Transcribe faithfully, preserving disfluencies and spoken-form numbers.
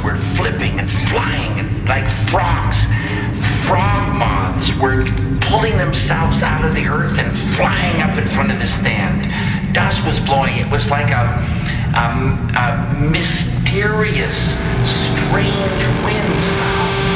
were flipping and flying and like frogs. Frog moths were pulling themselves out of the earth and flying up in front of the stand. Dust was blowing. It was like a, um, a mysterious, strange wind sound.